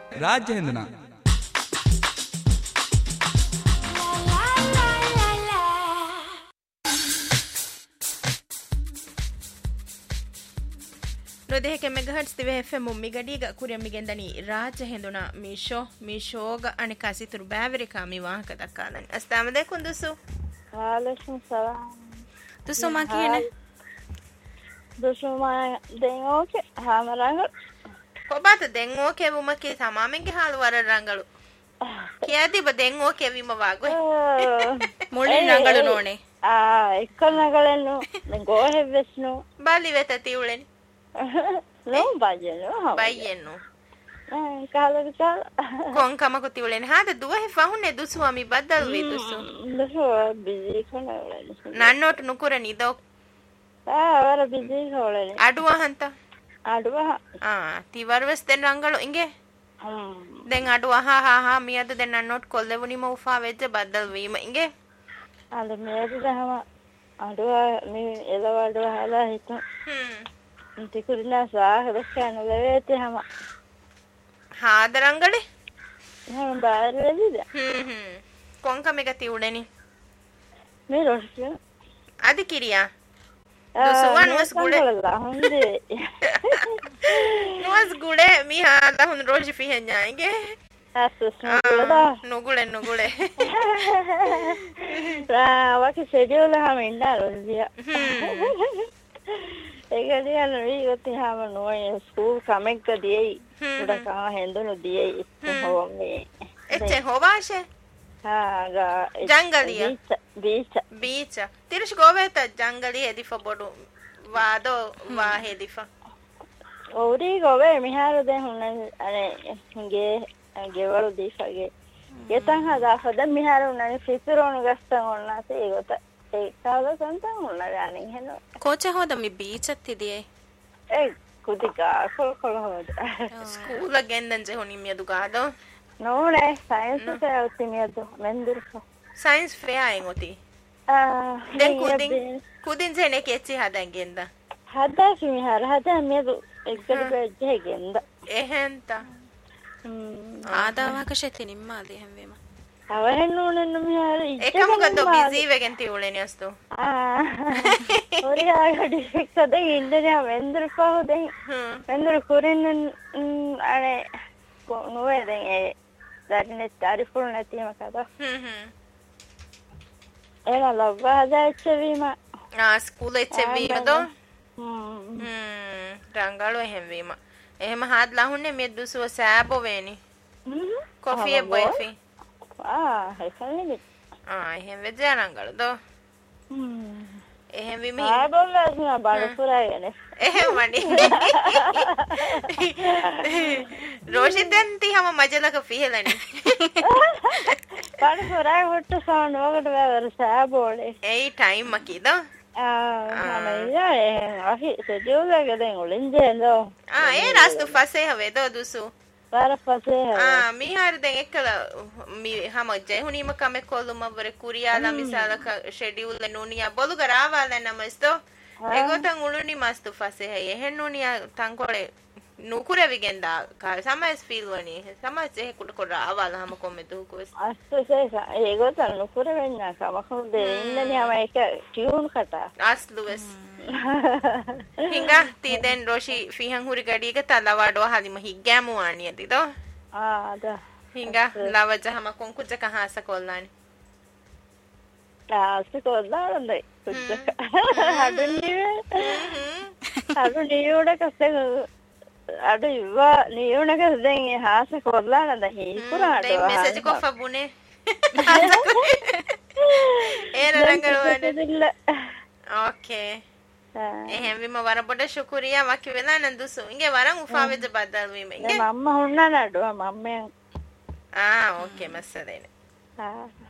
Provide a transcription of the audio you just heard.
ರಾಜ್ಯ ಹಿಂದನ නොදෙහක මෙගහට්ස් තිවේ FM මිගඩීග කුරියම් මිගෙන්දනි රාජ හෙඳුනා මීෂෝග අනිකා සිතුරු බෑවරිකා මි වාහක දක්කාදනි අස්ලාම දෙකුන් දුසු वालेकुम सलाम දුසු මා කියන්නේ दुसु मा දෙන් ඕකේ හැමරංග කොබත දෙන් ඕකේ වුමකේ තමාමෙන්ගේ හාල වර රංගලු කියදී බ දෙන් ඕකේ විම වාගොයි මුලින් රංගලු නෝනේ එක්ක නගලෙන්නු දැන් ගෝහෙව්වෙස්නු බාලි වෙත තියුලෙනි නෝ බයනෝ බයියෙන්නු කාලවිකාල කොන්කම කොතිවලෙන හාද දුවහෙ ෆහුනේ දුසු අමි බද්දල් වේ දුසු දුසු බිසි කනවලෙනි නන්නෝට නුකුර නිදෝ වර බිසි කවලෙනි අඩුවහන්ත අඩුවා තිවර්වස් දෙන් රංගලු ඉංගේ දැන් අඩුවා මියද දෙන් නන්නෝට කොල්ලෙවුනිම උෆා වෙච්ච බද්දල් වීම ඉංගේ අද මේද දහම අඩුවා මේ එලවඩුව හලා හිට තිකුරිනා සාහදකන ලෙවේති හැම හාදරංගලේ හැම බාරවලද කොන්කම එක තියුඩෙනි මේ රොස්සිය අද කිරියා දුසුවන් වස් ගුඩේ හොඳේ නොස් ගුඩේ මි හාදා හොන් රෝජි ෆිහෙන්ඥායිගේ නුගුලේ වකි සෙඩියුල හැම ඉන්නා රොස්සිය ඒකදී අනවි ගොති හැම නෝය ස්කූල් කමෙක්ක දියයි උඩකා හෙන්දුණු දියයි හොමේ එච්චේ හොවාෂේ ජංගලිය බීච තිරෂ ගෝවේත ජංගලිය හෙදිෆ බොඩු වාදෝ වා හෙදිෆ ඕරි ගෝවේ මිහාර දෙ හුන්න අනේ ගෙවලු දීෆගේ යතන් හදාපද මිහාර උන්නනේ ෆිසිරෝණු ගස්තන් ඔන්නාසේ ඒගොත ඒ කාල සන්තන් උන්න ගානේ හෙන කොච හොද මි බීචත් තිදියේ ඒ කුදිකා කොල් හොද school ගෙන්දන් ජෙ හොනි මියදු ගාදෝ නෝනේ science fair උති මියදු මෙන්දුර්ක science fair එන් උති දැන් කුදින් ජෙනේ කෙච්චි හදන් ගෙන්ද හදා මිහාර හදා මියදු එක්කද බෙජ්ජේ ගෙන්ද එහෙන්ත ආදාවක ෂෙති නිම්මාදී හැම්වේම අවහෙන් නෝනෙන්න මිහාර එකම ගත්ත බිසි වෙගෙන් තියුලෙනි අස්තු ඔරියා ඩිෆෙක්ට් අද ඉන්දනේ වෙන්දර පහොදේ වෙන්දර කුරින් අනේ නොවේ දැන් ඒ දැන්නේ තාරිෆුල් නැතිම කතා එලා ලබ්වා දැච්චවීම ස්කූල් එච්චවීම දෝ රංගලෝ එහෙම්වීම එහෙම හාත් ලහුන්නේ මේ දුසුව සෑබෝ වේනි කොෆිය බොයෆි හෙකල්නේ එහෙම වෙජා රංගල දෝ එහෙම විම ආබොල්ලා බඩපුරායනේ එහෙම වඩි රෝෂිතෙන් තියම මජලක ෆිහෙලනි බඩපුරාය හොට්ට සාන වකට වැවර සෑබෝලේ ඒ ටයිම් මකීද අනේ අහි සෙඩියුලක දැන් ඔලින්ජෙන්දෝ ඒ රාස්තු ෆසේ හවේ දෝ දුසු පසේ මිහාර දැන් එක්කල මි හැම ජය හුනීම කම කොල්ලුම වර කුරියාලා මිසාලක ෂෙඩියුල් නුනියා බොලුග රාවාල නමස්තෝ එගොතන් උළුනි මස්තු ෆසේ හය එහෙන් නුනියා තංකොලේ නුකුර විගෙන්දා කා සමස් ෆීල් වනි සමස් එහෙ කුඩ කොට රාවාල හැම කොම්මෙ දුකස් අස්තසේ ඒගොතන් නුකුර වෙන්නා කමකු දෙ ඉන්නනේ හැම එක ටියුන් කතා අස්ලුවස් hinga tiden roshi fihan huri gadiga talawado halima higgamu aniyati do da hinga lavaja hama konkuja kahasa kollani ase kollanda kujja adu niyuda kase adu iwa niyuna kase den hasa kollanda hi kurado dei message ko fabune era rangalwane okay එහෙම විම වර පොඩ ශුක්‍රියා වකි වෙලා නන්දුසු ඉංගේ වරන් උෆාවෙද බදල් වීම ඉංගේ මම්ම හොන්න නඩුව මම්මෙන් ඕකේ මස්සදේනේ